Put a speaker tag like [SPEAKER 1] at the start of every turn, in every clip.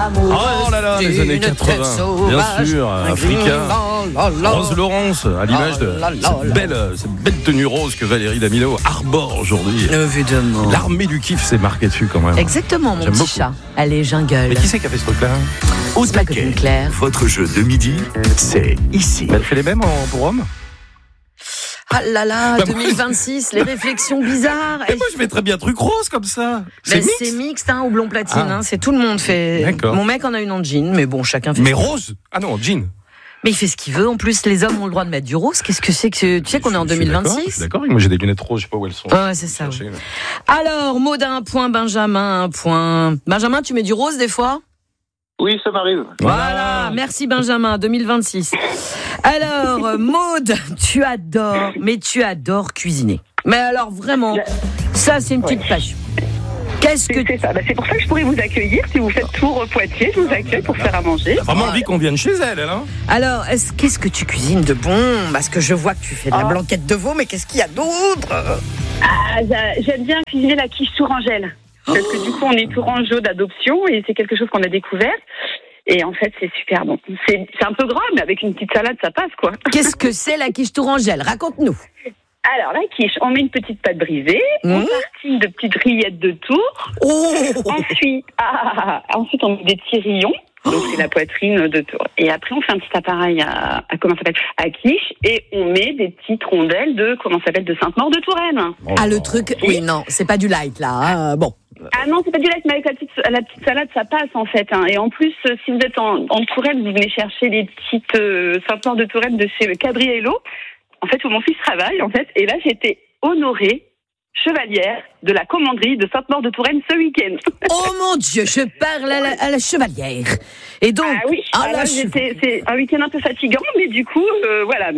[SPEAKER 1] amoureuse.
[SPEAKER 2] Oh là là, les années 80, bien sûr, Africa. Rose Laurence, à l'image de cette belle tenue rose que Valérie Damido arbore aujourd'hui.
[SPEAKER 1] Évidemment.
[SPEAKER 2] L'armée du kiff s'est marquée dessus quand même.
[SPEAKER 1] Exactement, mon
[SPEAKER 2] J'aime
[SPEAKER 1] petit
[SPEAKER 2] beaucoup.
[SPEAKER 1] chat. Allez, jungle.
[SPEAKER 2] Mais qui c'est qui a fait ce truc-là?
[SPEAKER 3] Au
[SPEAKER 1] C'est ma copine
[SPEAKER 3] taquet,
[SPEAKER 1] Claire.
[SPEAKER 3] votre jeu de midi, c'est ici.
[SPEAKER 2] Elle fait les mêmes pour hommes?
[SPEAKER 1] Ah là là, 2026, les réflexions bizarres.
[SPEAKER 2] Mais moi je mettrais bien truc rose comme ça.
[SPEAKER 1] Ben, c'est mixte, hein, ou blond platine,
[SPEAKER 2] Ah.
[SPEAKER 1] hein, c'est tout le monde fait.
[SPEAKER 2] D'accord.
[SPEAKER 1] Mon mec en a une en jean, mais bon, chacun fait.
[SPEAKER 2] Mais rose? Ah non, jean.
[SPEAKER 1] Mais il fait ce qu'il veut. En plus, les hommes ont le droit de mettre du rose. Qu'est-ce que c'est que tu sais qu'on est en
[SPEAKER 2] Je suis d'accord,
[SPEAKER 1] 2026?
[SPEAKER 2] je suis d'accord, moi j'ai des lunettes roses, je sais pas où elles sont.
[SPEAKER 1] Ouais, c'est ça.
[SPEAKER 2] Chercher,
[SPEAKER 1] Ouais.
[SPEAKER 2] mais-
[SPEAKER 1] Alors, Maud a un point, Benjamin un point. Benjamin, tu mets du rose des fois?
[SPEAKER 4] Oui, ça m'arrive.
[SPEAKER 1] Voilà, merci Benjamin, 2026. Alors, Maud, tu adores cuisiner. Mais alors vraiment, ça c'est une petite passion. Qu'est-ce que
[SPEAKER 5] C'est ça. C'est pour ça que je pourrais vous accueillir. Si vous faites Tours Poitiers, je vous accueille pour faire à manger.
[SPEAKER 2] T'as vraiment envie qu'on vienne chez elle, hein?
[SPEAKER 1] Alors, qu'est-ce que tu cuisines de bon? Parce que je vois que tu fais de la blanquette de veau, mais qu'est-ce qu'il y a d'autre?
[SPEAKER 5] J'aime bien cuisiner la quiche tourangelle. Parce que du coup, on est tourangeau d'adoption et c'est quelque chose qu'on a découvert. Et en fait, c'est super bon. C'est un peu gras, mais avec une petite salade, ça passe, quoi.
[SPEAKER 1] Qu'est-ce que c'est la quiche tourangelle? Raconte-nous.
[SPEAKER 5] Alors, la quiche, on met une petite pâte brisée, on tartine de petites rillettes de tour. Ensuite, on met des petits rillons. Donc, c'est la poitrine de tour. Et après, on fait un petit appareil à quiche et on met des petites rondelles de Sainte-Maure de Touraine.
[SPEAKER 1] Ah, le truc, oui, non, c'est pas du light, là. Hein. Bon.
[SPEAKER 5] Ah non, c'est pas du light, mais avec la petite salade, ça passe, en fait. Hein. Et en plus, si vous êtes en Touraine, vous venez chercher les petites Sainte-Maure de Touraine de chez Cadriello. En fait, où mon fils travaille, en fait. Et là, j'ai été honorée chevalière de la commanderie de Sainte-Maure de Touraine ce week-end.
[SPEAKER 1] Oh mon Dieu, je parle à la chevalière. Et donc,
[SPEAKER 5] ah oui, c'est un week-end un peu fatigant, mais du coup, voilà.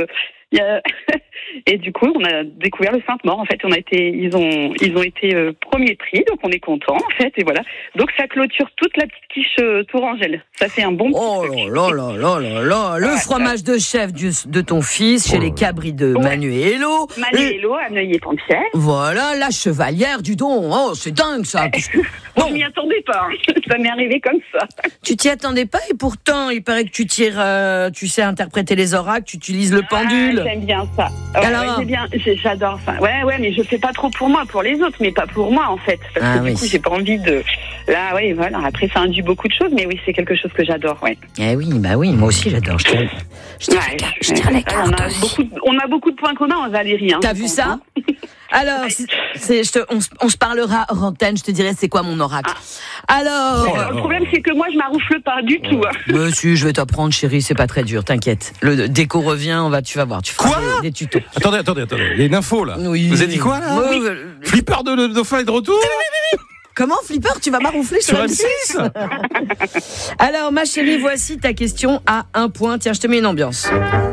[SPEAKER 5] Et du coup, on a découvert le Sainte-Maure. En fait, ils ont été premier prix, donc on est content, en fait. Et voilà. Donc ça clôture toute la petite quiche tourangelle. Ça fait un bon.
[SPEAKER 1] Oh là là là là là, le fromage de chef de ton fils chez les Cabris de Manuelo.
[SPEAKER 5] Manuelo à Neuilly-Pont-Pierre.
[SPEAKER 1] Voilà, la chevalière du don. Oh, c'est dingue ça.
[SPEAKER 5] Je m'y attendais pas. Ça m'est arrivé comme ça.
[SPEAKER 1] Tu t'y attendais pas et pourtant, il paraît que tu tu sais interpréter les oracles, tu utilises le pendule.
[SPEAKER 5] J'aime bien ça. Alors, j'adore ça. Ouais, mais je fais pas trop pour moi, pour les autres, mais pas pour moi en fait. Parce que du coup, j'ai pas envie de. Là, oui, voilà. Après, ça induit beaucoup de choses, mais oui, c'est quelque chose que j'adore, ouais.
[SPEAKER 1] Eh oui, bah oui, moi aussi j'adore. Je tire les cartes.
[SPEAKER 5] On a beaucoup de points communs, Valérie. Hein,
[SPEAKER 1] t'as vu ça? Alors, on se parlera hors antenne, je te dirai c'est quoi mon oracle. Alors...
[SPEAKER 5] le problème, c'est que moi, je m'arroufle pas du tout.
[SPEAKER 1] Monsieur, je vais t'apprendre, chérie, c'est pas très dur, t'inquiète. Le déco revient, tu vas voir, tu feras des tutos.
[SPEAKER 2] Attendez, il y a une info, là.
[SPEAKER 1] Oui.
[SPEAKER 2] Vous avez dit quoi, là? Flipper de dauphin est de retour?
[SPEAKER 1] Comment, Flipper, tu vas m'arroufler sur M6? Alors, ma chérie, voici ta question à 1 point. Tiens, je te mets une ambiance.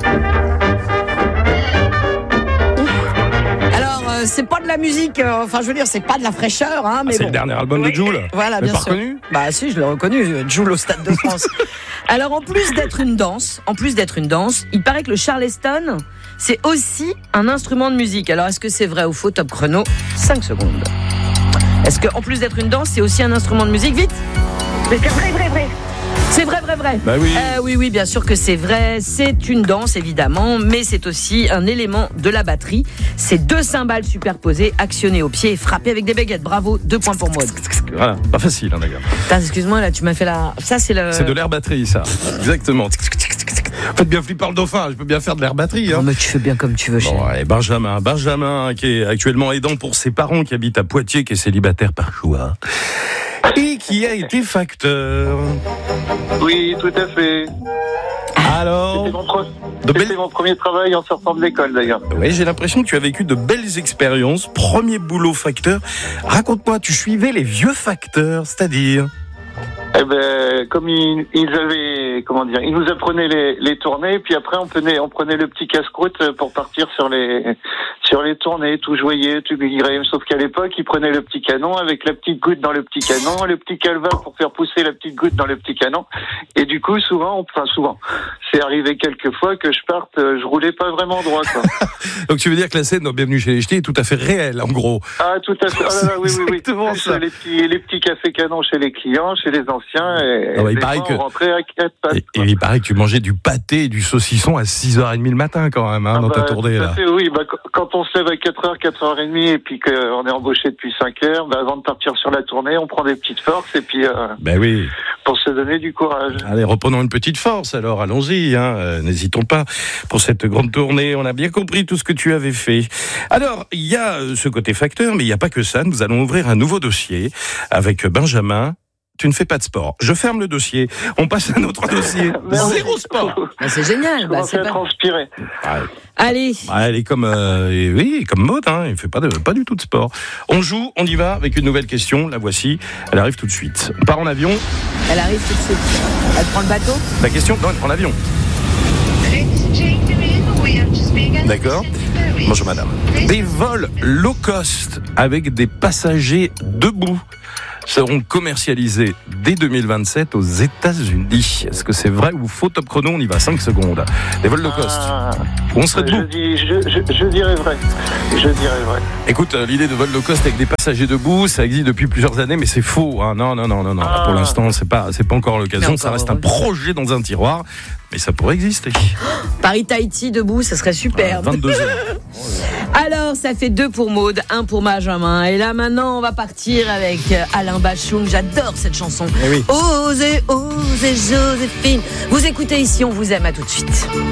[SPEAKER 1] C'est pas de la musique, je veux dire, c'est pas de la fraîcheur, hein, mais
[SPEAKER 2] c'est le dernier album de Jul.
[SPEAKER 1] Voilà, bien sûr. Reconnu? Bah si, je l'ai reconnu, Jul au Stade de France. Alors, en plus d'être une danse, il paraît que le charleston, c'est aussi un instrument de musique. Alors, est-ce que c'est vrai ou faux? Top chrono, 5 secondes. Est-ce que, en plus d'être une danse, c'est aussi un instrument de musique? Vite.
[SPEAKER 5] C'est vrai.
[SPEAKER 1] C'est vrai.
[SPEAKER 2] Bah oui.
[SPEAKER 1] Oui, bien sûr que c'est vrai. C'est une danse, évidemment, mais c'est aussi un élément de la batterie. C'est 2 cymbales superposées, actionnées au pied et frappées avec des baguettes. Bravo, 2 points pour moi.
[SPEAKER 2] Voilà, pas facile, hein, d'ailleurs.
[SPEAKER 1] Excuse-moi, là, tu m'as fait la... Ça, c'est
[SPEAKER 2] de l'air batterie, ça. Exactement. Faites bien Flipper le dauphin, je peux bien faire de l'air batterie. Hein.
[SPEAKER 1] Non, mais tu fais bien comme tu veux, chérie.
[SPEAKER 2] Bon, et Benjamin, qui est actuellement aidant pour ses parents qui habitent à Poitiers, qui est célibataire par choix. Et qui a été facteur.
[SPEAKER 4] Oui, tout à fait.
[SPEAKER 2] Alors,
[SPEAKER 4] c'était mon premier travail en sortant de l'école, d'ailleurs.
[SPEAKER 2] Oui, j'ai l'impression que tu as vécu de belles expériences. Premier boulot facteur. Raconte-moi, tu suivais les vieux facteurs, c'est-à-dire?
[SPEAKER 4] Eh ben, comme ils nous apprenaient les tournées, puis après on prenait le petit casse-croûte pour partir sur les tournées, tout joyeux, tout guiré. Sauf qu'à l'époque, ils prenaient le petit canon avec la petite goutte dans le petit canon, le petit calva pour faire pousser la petite goutte dans le petit canon. Et du coup, souvent, c'est arrivé quelques fois que je roulais pas vraiment droit, quoi.
[SPEAKER 2] Donc tu veux dire que la scène dans Bienvenue chez les Ch'tis est tout à fait réelle, en gros.
[SPEAKER 4] Ah, tout à fait. Ah là là, oui.
[SPEAKER 2] Exactement ça.
[SPEAKER 4] Les petits cafés canons chez les clients, chez les anciens. anciens. Et
[SPEAKER 2] il
[SPEAKER 4] des
[SPEAKER 2] paraît
[SPEAKER 4] fois,
[SPEAKER 2] que-
[SPEAKER 4] on rentrait à 4 pattes.
[SPEAKER 2] Et il paraît que tu mangeais du pâté et du saucisson à 6h30 le matin quand même, dans ta tournée
[SPEAKER 4] tout à
[SPEAKER 2] là.
[SPEAKER 4] fait, oui. Quand on se lève à 4h, 4h30 et puis qu'on est embauché depuis 5h, avant de partir sur la tournée, on prend des petites forces et puis
[SPEAKER 2] Ben oui.
[SPEAKER 4] pour se donner du courage.
[SPEAKER 2] Allez, reprenons une petite force alors, allons-y, n'hésitons pas pour cette grande tournée, on a bien compris tout ce que tu avais fait. Alors, il y a ce côté facteur, mais il n'y a pas que ça, nous allons ouvrir un nouveau dossier avec Benjamin. Tu ne fais pas de sport. Je ferme le dossier, on passe à un autre dossier.
[SPEAKER 4] Merci.
[SPEAKER 2] Zéro sport.
[SPEAKER 1] C'est génial.
[SPEAKER 4] Je commence à transpirer.
[SPEAKER 1] Allez.
[SPEAKER 2] Elle est comme, oui, comme Maud, il fait pas du tout de sport. On joue, on y va avec une nouvelle question, la voici, elle arrive tout de suite. On part en avion.
[SPEAKER 1] Elle arrive tout de suite. Elle prend le bateau.
[SPEAKER 2] La question, non, elle prend l'avion. D'accord. Bonjour madame. Des vols low cost avec des passagers debout seront commercialisés dès 2027 aux États-Unis. Est-ce que c'est vrai ou faux? Top chrono, on y va, 5 secondes. Des vols low cost. On serait debout.
[SPEAKER 4] Je dirais vrai. Je dirais vrai.
[SPEAKER 2] Écoute, l'idée de vol low cost avec des passagers debout, ça existe depuis plusieurs années, mais c'est faux. Non. Là, pour l'instant, c'est pas encore l'occasion. Ça reste un projet dans un tiroir, mais ça pourrait exister.
[SPEAKER 1] Paris-Tahiti debout, ça serait superbe.
[SPEAKER 2] 22h.
[SPEAKER 1] Alors, ça fait 2 pour Maud, 1 pour Benjamin. Et là, maintenant, on va partir avec Alain Bachung. J'adore cette chanson.
[SPEAKER 2] Eh oui.
[SPEAKER 1] Osez, osez, Joséphine. Vous écoutez ici, on vous aime. À tout de suite.